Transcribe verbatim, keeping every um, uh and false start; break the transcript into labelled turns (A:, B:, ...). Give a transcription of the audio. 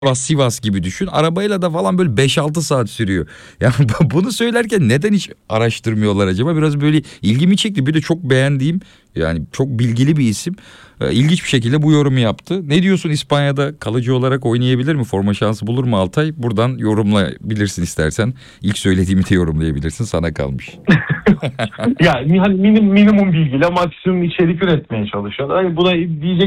A: Sivas, Sivas gibi düşün. Arabayla da falan böyle beş altı saat sürüyor. Yani bunu söylerken neden hiç araştırmıyorlar acaba? Biraz böyle ilgimi çekti. Bir de çok beğendiğim, yani çok bilgili bir isim. Ee, İlginç bir şekilde bu yorumu yaptı. Ne diyorsun, İspanya'da kalıcı olarak oynayabilir mi? Forma şansı bulur mu Altay? Buradan yorumlayabilirsin istersen. İlk söylediğimi de yorumlayabilirsin. Sana kalmış.
B: Yani hani minim, minimum bilgiyle maksimum içerik üretmeye çalışıyorlar. Hani buna diyecek